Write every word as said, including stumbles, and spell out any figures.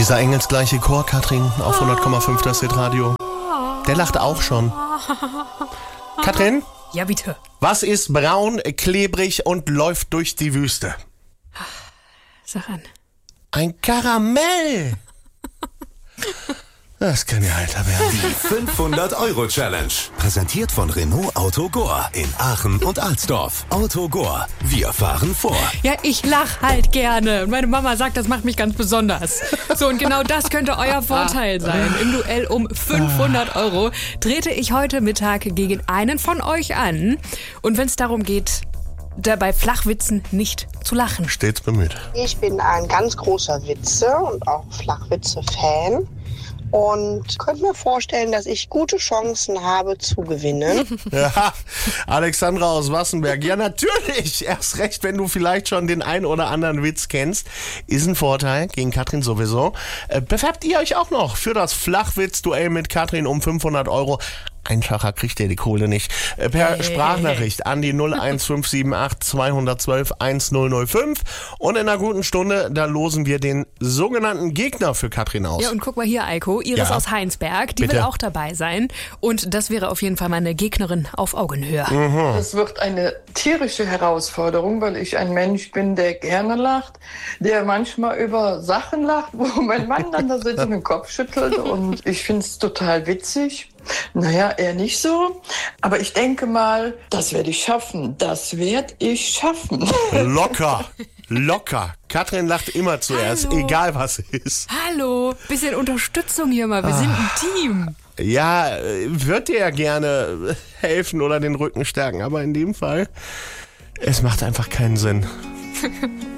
Dieser engelsgleiche Chor, Katrin, auf hundert Komma fünf das Hitradio. Der lacht auch schon. Katrin? Ja, bitte. Was ist braun, klebrig und läuft durch die Wüste? Sag an. Ein Karamell! Das kann ja heiter werden. Die fünfhundert-Euro-Challenge. Präsentiert von Renault Auto Gore in Aachen und Alsdorf. Auto Gore. Wir fahren vor. Ja, ich lach halt gerne. Und meine Mama sagt, das macht mich ganz besonders. So, und genau das könnte euer Vorteil sein. Im Duell um fünfhundert Euro trete ich heute Mittag gegen einen von euch an. Und wenn es darum geht, dabei Flachwitzen nicht zu lachen. Stets bemüht. Ich bin ein ganz großer Witze- und auch Flachwitze-Fan. Und könnte mir vorstellen, dass ich gute Chancen habe zu gewinnen. Ja, Alexandra aus Wassenberg. Ja, natürlich. Erst recht, wenn du vielleicht schon den ein oder anderen Witz kennst. Ist ein Vorteil, gegen Katrin sowieso. Äh, bewerbt ihr euch auch noch für das Flachwitz-Duell mit Katrin um fünfhundert Euro. Einfacher kriegt ihr die Kohle nicht. Äh, per hey, Sprachnachricht an die null eins fünf sieben acht zwei eins zwei eins null null fünf. Und in einer guten Stunde, da losen wir den sogenannten Gegner für Katrin aus. Ja, und guck mal hier, Eiko. Iris Ja. aus Heinsberg. Die Bitte. will auch dabei sein. Und das wäre auf jeden Fall meine Gegnerin auf Augenhöhe. Mhm. Es wird eine tierische Herausforderung, weil ich ein Mensch bin, der gerne lacht, der manchmal über Sachen lacht, wo mein Mann dann da sitzt und den Kopf schüttelt. Und ich finde es total witzig. Naja, eher nicht so. Aber ich denke mal, das werde ich schaffen. Das werde ich schaffen. Locker, locker. Katrin lacht immer zuerst, Hallo. egal was ist. Hallo, bisschen Unterstützung hier mal. Wir sind ein Team. Ja, äh, würd dir ja gerne helfen oder den Rücken stärken, aber in dem Fall, es macht einfach keinen Sinn.